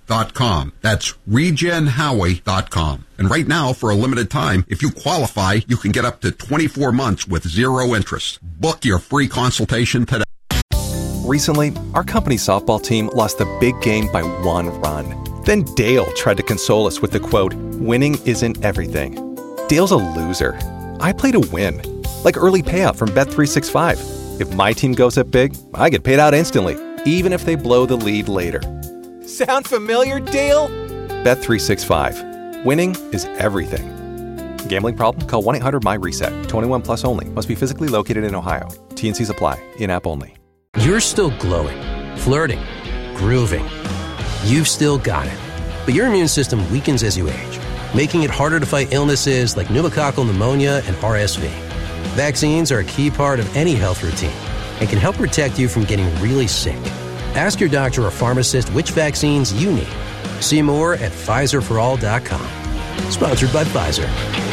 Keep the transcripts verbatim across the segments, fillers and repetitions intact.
dot com. That's regen howie dot com. And right now, for a limited time, if you qualify, you can get up to twenty-four months with zero interest. Book your free consultation today. Recently, our company's softball team lost the big game by one run. Then Dale tried to console us with the quote, "Winning isn't everything." Dale's a loser. I play to win. Like early payout from Bet three sixty-five. If my team goes up big, I get paid out instantly, even if they blow the lead later. Sound familiar, Dale? Bet three sixty-five. Winning is everything. Gambling problem? Call one eight hundred M Y reset. twenty-one plus only. Must be physically located in Ohio. T N Cs apply. In-app only. You're still glowing, flirting, grooving. You've still got it. But your immune system weakens as you age, making it harder to fight illnesses like pneumococcal pneumonia and R S V. Vaccines are a key part of any health routine and can help protect you from getting really sick. Ask your doctor or pharmacist which vaccines you need. See more at Pfizer for all dot com. Sponsored by Pfizer.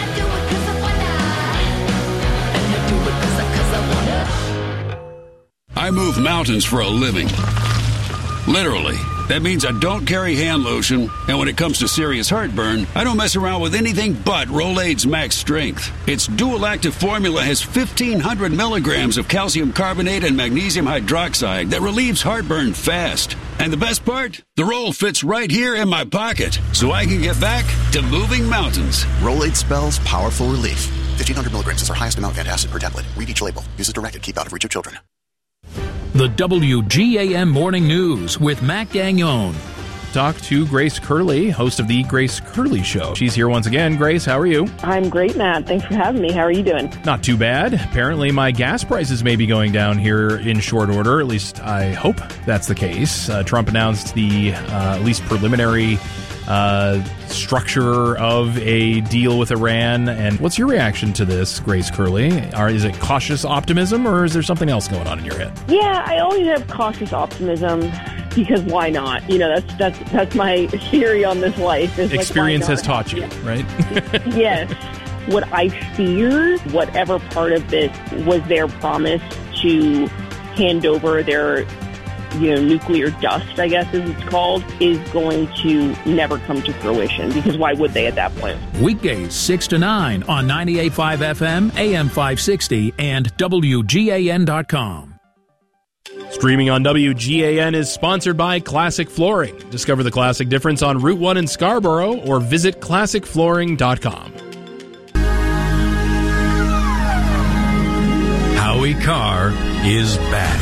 I move mountains for a living. Literally. That means I don't carry hand lotion, and when it comes to serious heartburn, I don't mess around with anything but Rolaids Max Strength. Its dual-active formula has fifteen hundred milligrams of calcium carbonate and magnesium hydroxide that relieves heartburn fast. And the best part? The roll fits right here in my pocket, so I can get back to moving mountains. Rolaids spells powerful relief. fifteen hundred milligrams is our highest amount of antacid per tablet. Read each label. Use as directed. Keep out of reach of children. The W G A M Morning News with Matt Gagnon. Talk to Grace Curley, host of the Grace Curley Show. She's here once again. Grace, how are you? I'm great, Matt. Thanks for having me. How are you doing? Not too bad. Apparently my gas prices may be going down here in short order. At least I hope that's the case. Uh, Trump announced the uh, at least preliminary uh, structure of a deal with Iran. And what's your reaction to this, Grace Curley? Are, is it cautious optimism, or is there something else going on in your head? Yeah, I always have cautious optimism because why not? You know, that's that's that's my theory on this life. Is Experience like, has taught you, yeah. right? Yes. What I fear, whatever part of this was their promise to hand over their, you know, nuclear dust, I guess as it's called, is going to never come to fruition, because why would they at that point? Weekdays six to nine on ninety-eight point five F M, A M five sixty, and W G A N dot com. Streaming on W G A N is sponsored by Classic Flooring. Discover the classic difference on Route one in Scarborough or visit classic flooring dot com. Howie Carr is back.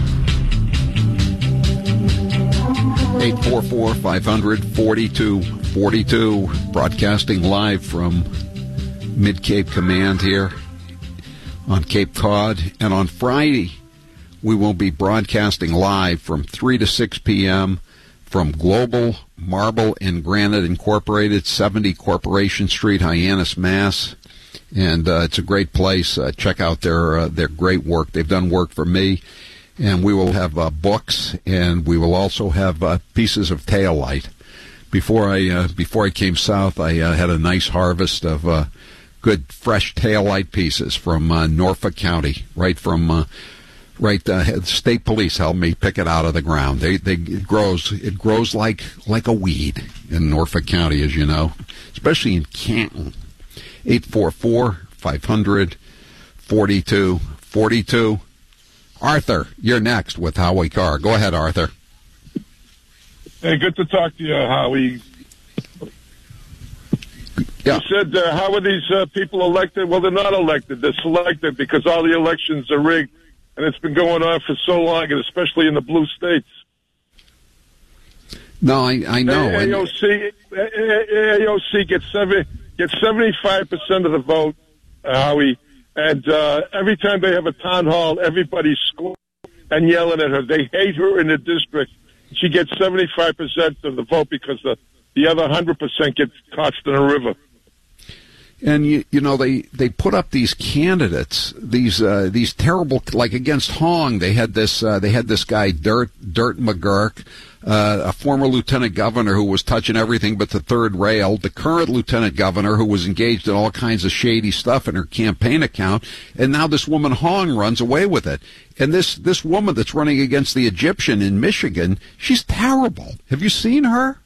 eight four four, five hundred, forty-two forty-two, broadcasting live from Mid-Cape Command here on Cape Cod. And on Friday, we will be broadcasting live from three to six p.m. from Global Marble and Granite Incorporated, seventy Corporation Street, Hyannis, Mass. And uh, it's a great place. Uh, check out their uh, their great work. They've done work for me. And we will have uh, books, and we will also have uh, pieces of taillight. Before I uh, before I came south, I uh, had a nice harvest of uh, good fresh taillight pieces from uh, Norfolk County, right from uh, right. Uh, state police helped me pick it out of the ground. They they it grows it grows like like a weed in Norfolk County, as you know, especially in Canton. eight four four, five hundred, forty-two forty-two. Arthur, you're next with Howie Carr. Go ahead, Arthur. Hey, good to talk to you, Howie. Yeah. You said, uh, how are these uh, people elected? Well, they're not elected. They're selected because all the elections are rigged, and it's been going on for so long, and especially in the blue states. No, I, I know. A O C, A O C gets, seven, gets seventy-five percent of the vote, uh, Howie. And uh, every time they have a town hall, everybody's screaming and yelling at her. They hate her in the district. She gets seventy-five percent of the vote because the, the other one hundred percent gets tossed in a river. And, you, you know, they, they put up these candidates, these uh, these terrible, like against Hong, they had this uh, they had this guy, Dirt, Dirt McGurk, uh, a former lieutenant governor who was touching everything but the third rail, the current lieutenant governor who was engaged in all kinds of shady stuff in her campaign account, and now this woman Hong runs away with it. And this, this woman that's running against the Egyptian in Michigan, she's terrible. Have you seen her?